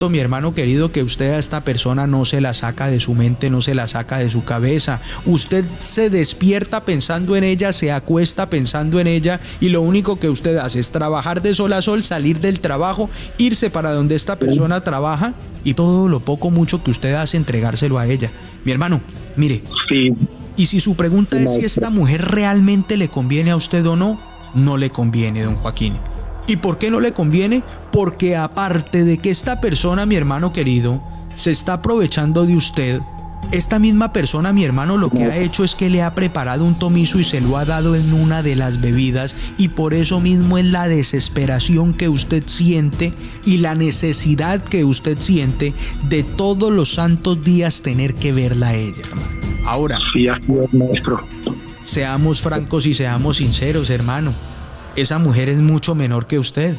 Mi hermano querido, que usted a esta persona no se la saca de su mente, no se la saca de su cabeza. Usted se despierta pensando en ella, se acuesta pensando en ella, y lo único que usted hace es trabajar de sol a sol, salir del trabajo, irse para donde esta persona trabaja, y todo lo poco mucho que usted hace entregárselo a ella. Mi hermano, mire, Sí. y si su pregunta es si esta mujer realmente le conviene a usted o no, no le conviene, don Joaquín. ¿Y por qué no le conviene? Porque aparte de que esta persona, mi hermano querido, se está aprovechando de usted, esta misma persona, mi hermano, lo que ha hecho es que le ha preparado un tomizo y se lo ha dado en una de las bebidas, y por eso mismo es la desesperación que usted siente y la necesidad que usted siente de todos los santos días tener que verla a ella, hermano. Ahora, Sí, así es, maestro. seamos francos y seamos sinceros, hermano. Esa mujer es mucho menor que usted.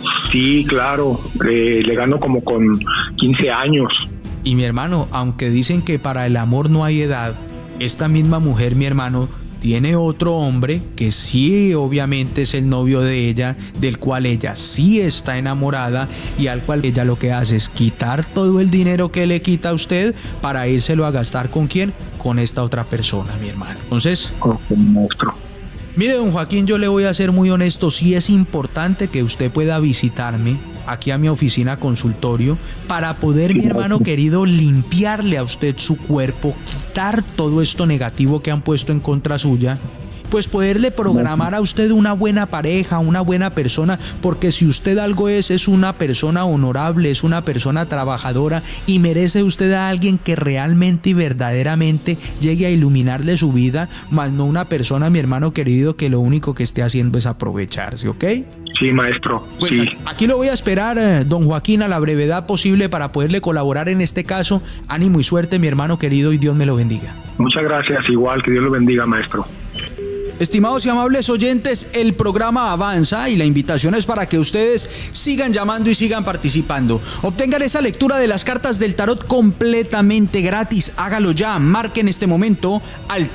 Sí, claro. Le gano como con 15 años. Y mi hermano, aunque dicen que para el amor no hay edad, esta misma mujer, mi hermano, tiene otro hombre que sí, obviamente es el novio de ella, del cual ella sí está enamorada, y al cual ella lo que hace es quitar todo el dinero que le quita a usted para írselo a gastar. ¿Con quién? Con esta otra persona, mi hermano. Entonces, Ok, maestro. mire, don Joaquín, yo le voy a ser muy honesto. Sí es importante que usted pueda visitarme aquí a mi oficina consultorio para poder, mi hermano querido, limpiarle a usted su cuerpo, quitar todo esto negativo que han puesto en contra suya, pues poderle programar a usted una buena pareja, una buena persona, porque si usted algo es una persona honorable, es una persona trabajadora, y merece usted a alguien que realmente y verdaderamente llegue a iluminarle su vida, más no una persona, mi hermano querido, que lo único que esté haciendo es aprovecharse, ¿ok? Sí, maestro. Pues Sí. aquí lo voy a esperar, don Joaquín, a la brevedad posible para poderle colaborar en este caso. Ánimo y suerte, mi hermano querido, y Dios me lo bendiga. Muchas gracias. Igual, que Dios lo bendiga, maestro. Estimados y amables oyentes, el programa avanza y la invitación es para que ustedes sigan llamando y sigan participando. Obtengan esa lectura de las cartas del tarot completamente gratis. Hágalo ya, marque en este momento al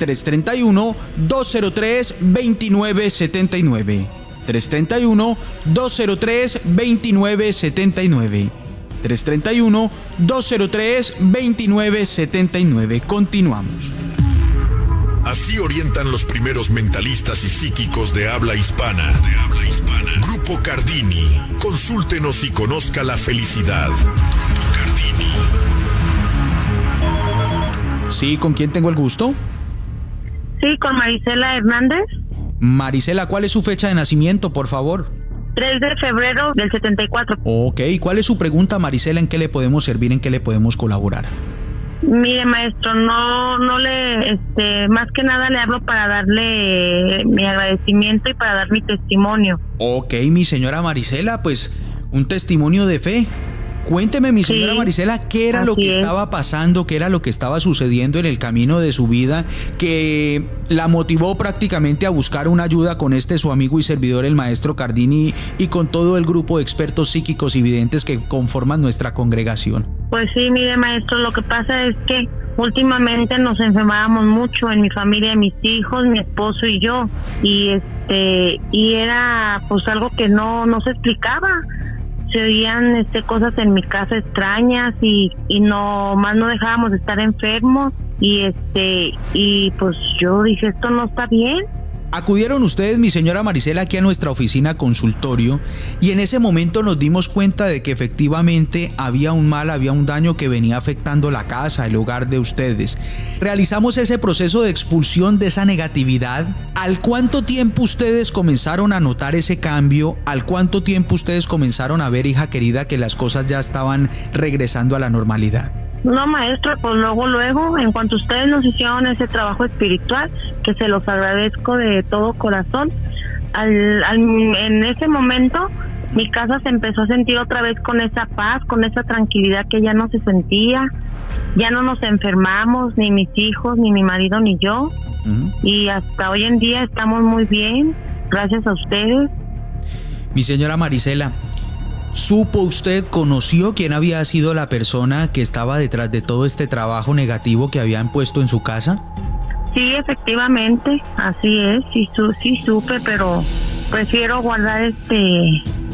331-203-2979. 331-203-2979. 331-203-2979. Continuamos. Así orientan los primeros mentalistas y psíquicos de habla hispana. Grupo Cardini. Consúltenos y conozca la felicidad. Grupo Cardini. Sí, ¿con quién tengo el gusto? Sí, con Marisela Hernández. Marisela, ¿cuál es su fecha de nacimiento, por favor? 3 de febrero del 74. Ok, ¿cuál es su pregunta, Marisela? ¿En qué le podemos servir? ¿En qué le podemos colaborar? Mire, maestro, más que nada le hablo para darle mi agradecimiento y para dar mi testimonio. Ok, mi señora Marisela, pues un testimonio de fe. Cuénteme, mi señora Marisela, ¿qué era lo que estaba pasando, qué era lo que estaba sucediendo en el camino de su vida que la motivó prácticamente a buscar una ayuda con su amigo y servidor, el maestro Cardini, y con todo el grupo de expertos psíquicos y videntes que conforman nuestra congregación? Pues sí, mire, maestro, lo que pasa es que últimamente nos enfermábamos mucho en mi familia, mis hijos, mi esposo y yo, y era pues algo que no se explicaba. Se oían cosas en mi casa extrañas y no dejábamos de estar enfermos, y pues yo dije, esto no está bien. Acudieron ustedes, mi señora Marisela, aquí a nuestra oficina consultorio, y en ese momento nos dimos cuenta de que efectivamente había un daño que venía afectando la casa, el hogar de ustedes. Realizamos ese proceso de expulsión de esa negatividad. ¿Al cuánto tiempo ustedes comenzaron a notar ese cambio? ¿Al cuánto tiempo ustedes comenzaron a ver, hija querida, que las cosas ya estaban regresando a la normalidad? No, maestro, pues luego, en cuanto ustedes nos hicieron ese trabajo espiritual, que se los agradezco de todo corazón, en ese momento mi casa se empezó a sentir otra vez con esa paz, con esa tranquilidad que ya no se sentía. Ya no nos enfermamos, ni mis hijos, ni mi marido, ni yo. Y hasta hoy en día estamos muy bien, gracias a ustedes. Mi señora Marisela, ¿supo usted, conoció quién había sido la persona que estaba detrás de todo este trabajo negativo que habían puesto en su casa? Sí, efectivamente, así es, sí supe, pero prefiero guardar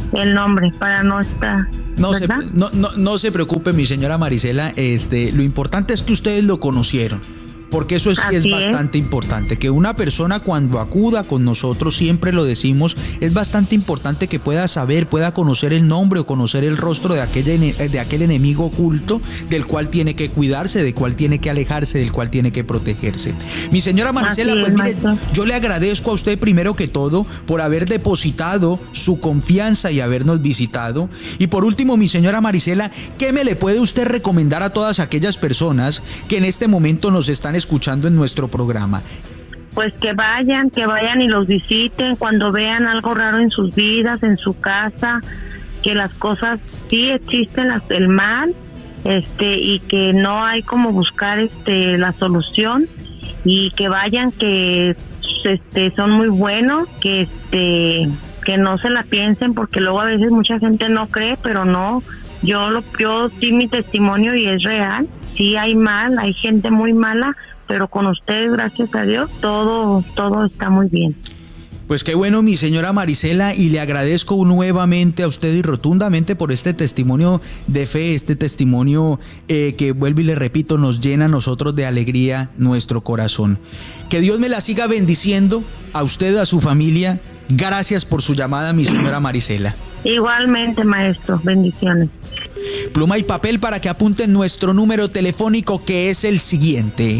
el nombre para no estar. No se preocupe, mi señora Marisela, lo importante es que ustedes lo conocieron. Porque eso sí es bastante importante, que una persona cuando acuda con nosotros, siempre lo decimos, es bastante importante que pueda saber, pueda conocer el nombre o conocer el rostro de aquel enemigo oculto del cual tiene que cuidarse, del cual tiene que alejarse, del cual tiene que protegerse. Mi señora Marisela, pues mire, yo le agradezco a usted primero que todo por haber depositado su confianza y habernos visitado. Y por último, mi señora Marisela, ¿qué me le puede usted recomendar a todas aquellas personas que en este momento nos están escuchando en nuestro programa? Pues que vayan y los visiten cuando vean algo raro en sus vidas, en su casa, que las cosas sí existen, el mal, y que no hay como buscar la solución, y que vayan, que son muy buenos, que no se la piensen, porque luego a veces mucha gente no cree, pero no, yo sí, mi testimonio, y es real. Sí hay mal, hay gente muy mala, pero con ustedes, gracias a Dios, todo está muy bien. Pues qué bueno, mi señora Marisela, y le agradezco nuevamente a usted y rotundamente por este testimonio de fe, este testimonio que, vuelvo y le repito, nos llena a nosotros de alegría nuestro corazón. Que Dios me la siga bendiciendo a usted, a su familia. Gracias por su llamada, mi señora Marisela. Igualmente, maestro, bendiciones. Pluma y papel para que apunten nuestro número telefónico, que es el siguiente: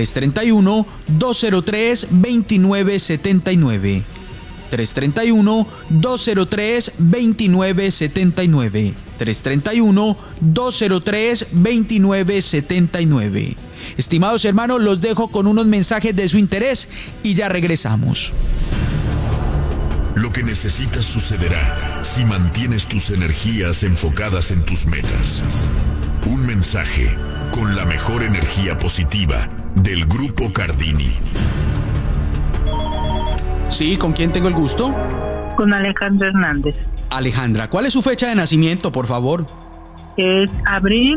331-203-2979. 331-203-2979. 331-203-2979. Estimados hermanos, los dejo con unos mensajes de su interés y ya regresamos. Lo que necesitas sucederá si mantienes tus energías enfocadas en tus metas. Un mensaje con la mejor energía positiva del Grupo Cardini. Sí, ¿con quién tengo el gusto? Con Alejandra Hernández. Alejandra, ¿cuál es su fecha de nacimiento, por favor? Es abril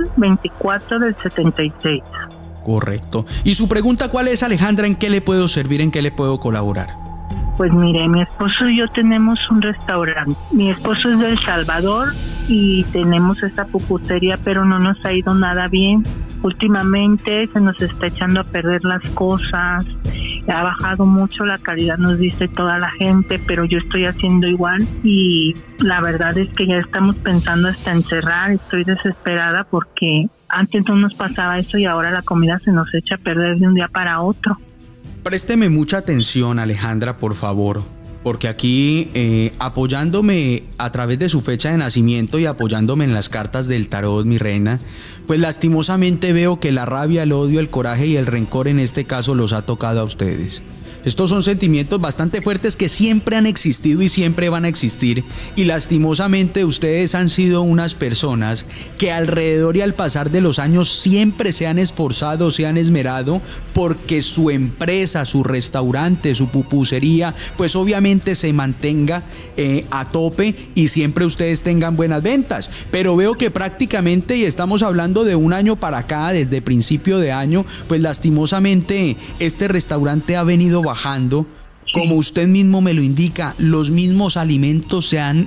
24 del 76. Correcto. ¿Y su pregunta cuál es, Alejandra? ¿En qué le puedo servir? ¿En qué le puedo colaborar? Pues mire, mi esposo y yo tenemos un restaurante. Mi esposo es de El Salvador y tenemos esta pupusería, pero no nos ha ido nada bien. Últimamente se nos está echando a perder las cosas, ha bajado mucho la calidad, nos dice toda la gente, pero yo estoy haciendo igual, y la verdad es que ya estamos pensando hasta en cerrar. Estoy desesperada porque antes no nos pasaba eso y ahora la comida se nos echa a perder de un día para otro. Présteme mucha atención, Alejandra, por favor, porque aquí apoyándome a través de su fecha de nacimiento y apoyándome en las cartas del tarot, mi reina, pues lastimosamente veo que la rabia, el odio, el coraje y el rencor en este caso los ha tocado a ustedes. Estos son sentimientos bastante fuertes que siempre han existido y siempre van a existir, y lastimosamente ustedes han sido unas personas que alrededor y al pasar de los años siempre se han esforzado, se han esmerado porque su empresa, su restaurante, su pupusería, pues obviamente se mantenga a tope y siempre ustedes tengan buenas ventas. Pero veo que prácticamente, y estamos hablando de un año para acá, desde principio de año, pues lastimosamente este restaurante ha venido bajando. Como usted mismo me lo indica, los mismos alimentos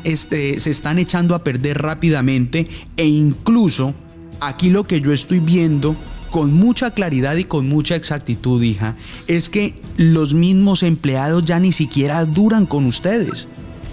se están echando a perder rápidamente, e incluso aquí lo que yo estoy viendo con mucha claridad y con mucha exactitud, hija, es que los mismos empleados ya ni siquiera duran con ustedes.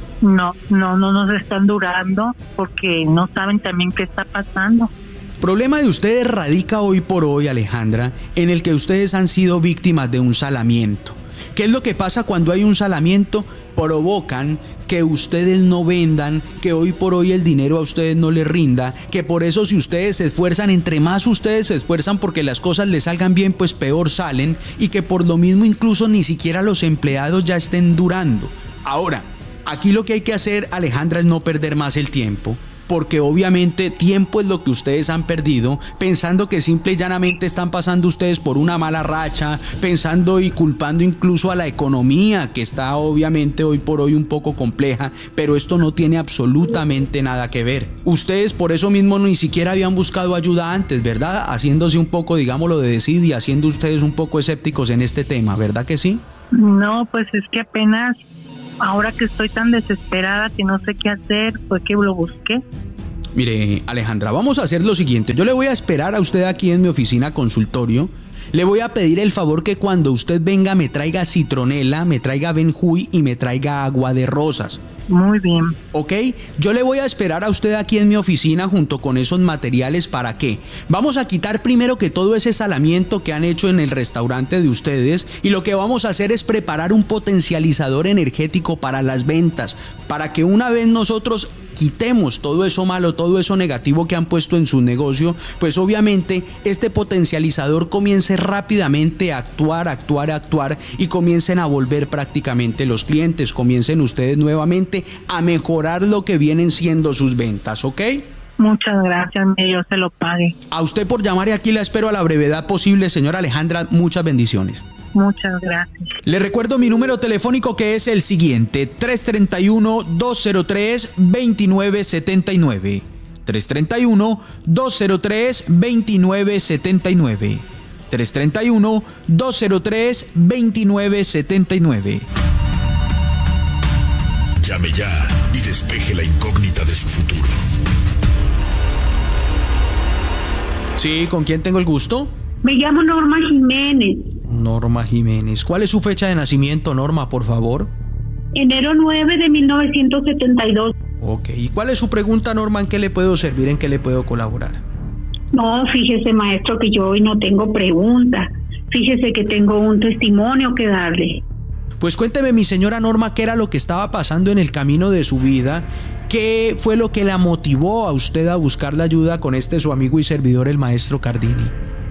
No nos están durando porque no saben también qué está pasando. El problema de ustedes radica hoy por hoy, Alejandra, en el que ustedes han sido víctimas de un salamiento. ¿Qué es lo que pasa cuando hay un salamiento? Provocan que ustedes no vendan, que hoy por hoy el dinero a ustedes no les rinda, que por eso si ustedes se esfuerzan, entre más ustedes se esfuerzan porque las cosas les salgan bien, pues peor salen, y que por lo mismo incluso ni siquiera los empleados ya estén durando. Ahora, aquí lo que hay que hacer, Alejandra, es no perder más el tiempo, porque obviamente tiempo es lo que ustedes han perdido pensando que simple y llanamente están pasando ustedes por una mala racha, pensando y culpando incluso a la economía, que está obviamente hoy por hoy un poco compleja, pero esto no tiene absolutamente nada que ver. Ustedes por eso mismo ni siquiera habían buscado ayuda antes, ¿verdad? Haciéndose un poco, digámoslo, de decir, y haciendo ustedes un poco escépticos en este tema, ¿verdad que sí? No, pues es que apenas ahora que estoy tan desesperada que no sé qué hacer, fue que lo busqué. Mire, Alejandra, vamos a hacer lo siguiente. Yo le voy a esperar a usted aquí en mi oficina consultorio. Le voy a pedir el favor que cuando usted venga me traiga citronela, me traiga benjuy y me traiga agua de rosas. Muy bien. ¿Ok? Yo le voy a esperar a usted aquí en mi oficina junto con esos materiales. ¿Para qué? Vamos a quitar primero que todo ese salamiento que han hecho en el restaurante de ustedes, y lo que vamos a hacer es preparar un potencializador energético para las ventas, para que una vez nosotros quitemos todo eso malo, todo eso negativo que han puesto en su negocio, pues obviamente este potencializador comience rápidamente a actuar y comiencen a volver prácticamente los clientes, comiencen ustedes nuevamente a mejorar lo que vienen siendo sus ventas, ¿ok? Muchas gracias, Dios se lo pague. A usted por llamar, y aquí la espero a la brevedad posible, señora Alejandra, muchas bendiciones. Muchas gracias. Le recuerdo mi número telefónico, que es el siguiente: 331-203-2979. 331-203-2979. 331-203-2979. Llame ya y despeje la incógnita de su futuro. Sí, ¿con quién tengo el gusto? Me llamo Norma Jiménez. Norma Jiménez. ¿Cuál es su fecha de nacimiento, Norma, por favor? Enero 9 de 1972. Ok. ¿Y cuál es su pregunta, Norma? ¿En qué le puedo servir? ¿En qué le puedo colaborar? No, fíjese, maestro, que yo hoy no tengo pregunta. Fíjese que tengo un testimonio que darle. Pues cuénteme, mi señora Norma, qué era lo que estaba pasando en el camino de su vida. ¿Qué fue lo que la motivó a usted a buscar la ayuda con su amigo y servidor, el maestro Cardini?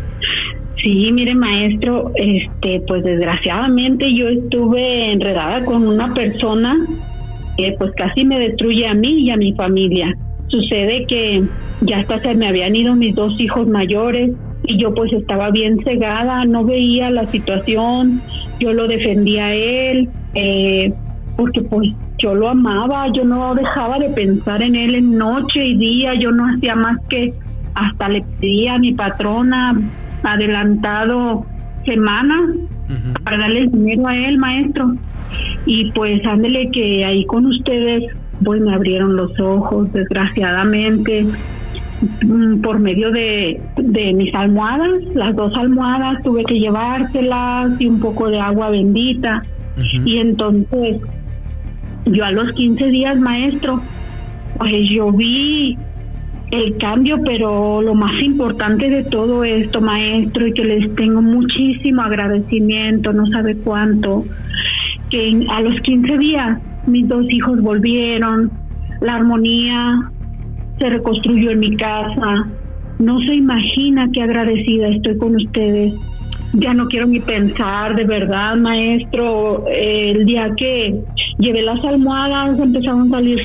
Sí, mire, maestro, pues desgraciadamente yo estuve enredada con una persona que pues casi me destruye a mí y a mi familia. Sucede que ya hasta se me habían ido mis 2 hijos mayores y yo pues estaba bien cegada, no veía la situación, yo lo defendía a él, porque pues yo lo amaba, yo no dejaba de pensar en él en noche y día, yo no hacía más que hasta le pedía a mi patrona adelantado semanas para darle el dinero a él, maestro. Y pues ándele que ahí con ustedes pues me abrieron los ojos, desgraciadamente, por medio de mis almohadas, las 2 almohadas tuve que llevárselas y un poco de agua bendita. Y entonces yo a los 15 días, maestro, pues yo vi el cambio, pero lo más importante de todo esto, maestro, y que les tengo muchísimo agradecimiento, no sabe cuánto, que a los 15 días mis 2 hijos volvieron, la armonía se reconstruyó en mi casa, no se imagina qué agradecida estoy con ustedes. Ya no quiero ni pensar, de verdad, maestro, el día que llevé las almohadas empezaron a salir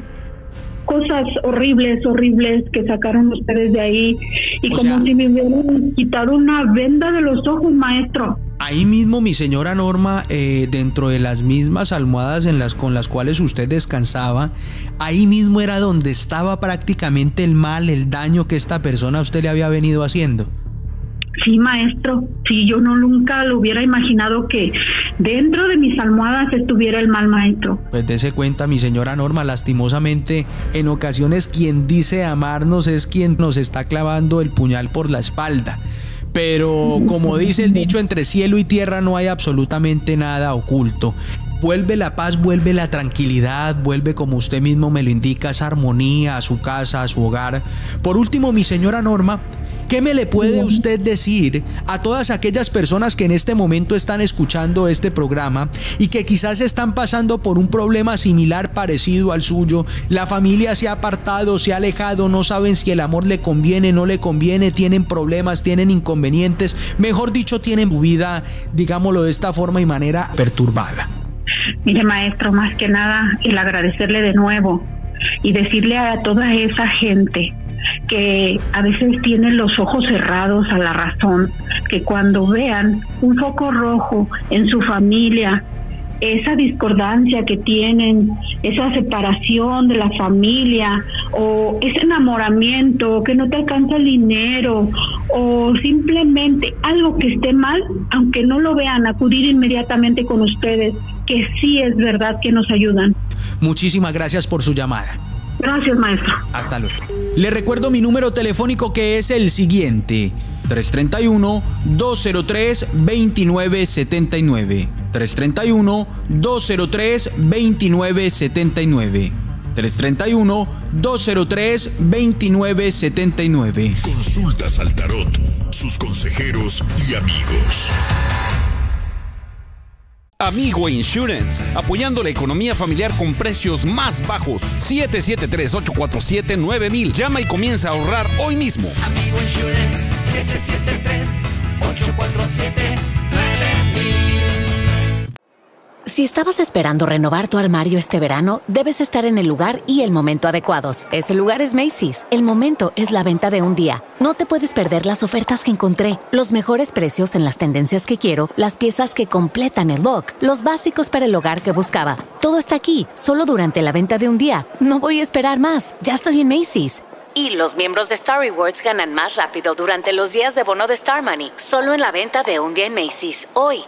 cosas horribles que sacaron ustedes de ahí, y como si me hubieran quitado una venda de los ojos, maestro. Ahí mismo, mi señora Norma, dentro de las mismas almohadas con las cuales usted descansaba, ahí mismo era donde estaba prácticamente el mal, el daño que esta persona a usted le había venido haciendo. Sí, maestro, sí, yo nunca lo hubiera imaginado que dentro de mis almohadas estuviera el mal, maestro. Pues dése cuenta, mi señora Norma, lastimosamente en ocasiones quien dice amarnos es quien nos está clavando el puñal por la espalda. Pero como dice el dicho, entre cielo y tierra no hay absolutamente nada oculto. Vuelve la paz, vuelve la tranquilidad, vuelve, como usted mismo me lo indica, esa armonía a su casa, a su hogar. Por último, mi señora Norma, ¿qué me le puede usted decir a todas aquellas personas que en este momento están escuchando este programa y que quizás están pasando por un problema similar, parecido al suyo? La familia se ha apartado, se ha alejado, no saben si el amor le conviene, no le conviene, tienen problemas, tienen inconvenientes, mejor dicho, tienen su vida, digámoslo de esta forma y manera, perturbada. Mire, maestro, más que nada el agradecerle de nuevo y decirle a toda esa gente que a veces tienen los ojos cerrados a la razón, que cuando vean un foco rojo en su familia, esa discordancia que tienen, esa separación de la familia, o ese enamoramiento, que no te alcanza el dinero, o simplemente algo que esté mal, aunque no lo vean, acudir inmediatamente con ustedes, que sí es verdad que nos ayudan. Muchísimas gracias por su llamada. Gracias, maestro. Hasta luego. Le recuerdo mi número telefónico, que es el siguiente: 331-203-2979. 331-203-2979. 331-203-2979. Consultas al tarot, sus consejeros y amigos. Amigo Insurance, apoyando la economía familiar con precios más bajos. 773-847-9000. Llama y comienza a ahorrar hoy mismo. Amigo Insurance, 773-847-9000. Si estabas esperando renovar tu armario este verano, debes estar en el lugar y el momento adecuados. Ese lugar es Macy's. El momento es la venta de un día. No te puedes perder las ofertas que encontré, los mejores precios en las tendencias que quiero, las piezas que completan el look, los básicos para el hogar que buscaba. Todo está aquí, solo durante la venta de un día. No voy a esperar más. Ya estoy en Macy's. Y los miembros de Star Rewards ganan más rápido durante los días de bono de Star Money. Solo en la venta de un día en Macy's. Hoy.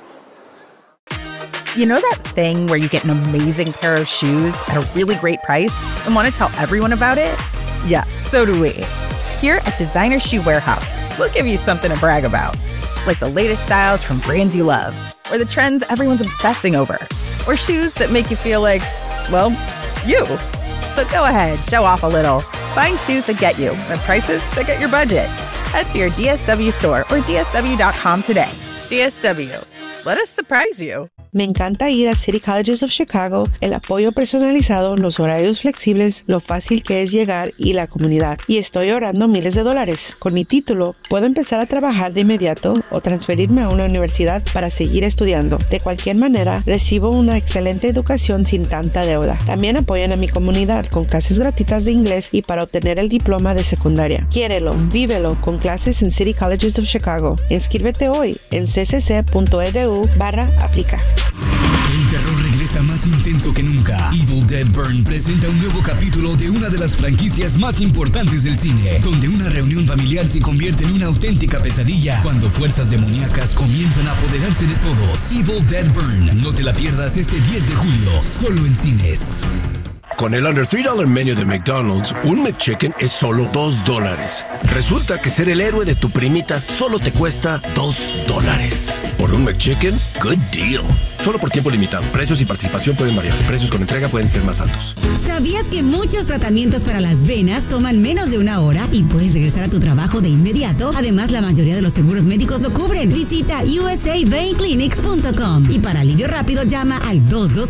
You know that thing where you get an amazing pair of shoes at a really great price and want to tell everyone about it? Yeah, so do we. Here at Designer Shoe Warehouse, we'll give you something to brag about, like the latest styles from brands you love, or the trends everyone's obsessing over, or shoes that make you feel like, well, you. So go ahead, show off a little. Find shoes that get you at prices that get your budget. Head to your DSW store or DSW.com today. DSW. Let us surprise you. Me encanta ir a City Colleges of Chicago, el apoyo personalizado, los horarios flexibles, lo fácil que es llegar y la comunidad. Y estoy ahorrando miles de dólares. Con mi título, puedo empezar a trabajar de inmediato o transferirme a una universidad para seguir estudiando. De cualquier manera, recibo una excelente educación sin tanta deuda. También apoyan a mi comunidad con clases gratuitas de inglés y para obtener el diploma de secundaria. Quiérelo, vívelo con clases en City Colleges of Chicago. Inscríbete hoy en ccc.edu/aplica. El terror regresa más intenso que nunca. Evil Dead Burn presenta un nuevo capítulo de una de las franquicias más importantes del cine, donde una reunión familiar se convierte en una auténtica pesadilla cuando fuerzas demoníacas comienzan a apoderarse de todos. Evil Dead Burn, no te la pierdas este 10 de julio, solo en cines. Con el Under $3 Menu de McDonald's, un McChicken es solo $2. Resulta que ser el héroe de tu primita solo te cuesta $2. Por un McChicken, good deal. Solo por tiempo limitado. Precios y participación pueden variar. Precios con entrega pueden ser más altos. ¿Sabías que muchos tratamientos para las venas toman menos de una hora y puedes regresar a tu trabajo de inmediato? Además, la mayoría de los seguros médicos lo cubren. Visita usaveneclinics.com y para alivio rápido llama al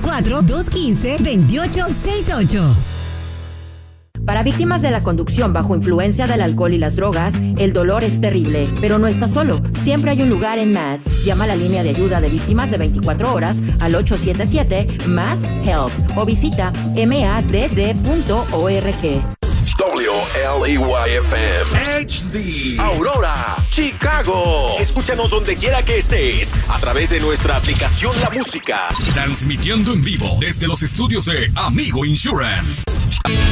224-215-2868. Para víctimas de la conducción bajo influencia del alcohol y las drogas, el dolor es terrible, pero no estás solo. Siempre hay un lugar en MADH. Llama a la línea de ayuda de víctimas de 24 horas al 877-MADH-HELP o visita madd.org. WLEY-FM HD Aurora, Chicago. Escúchanos donde quiera que estés a través de nuestra aplicación La Música. Transmitiendo en vivo desde los estudios de Amigo Insurance.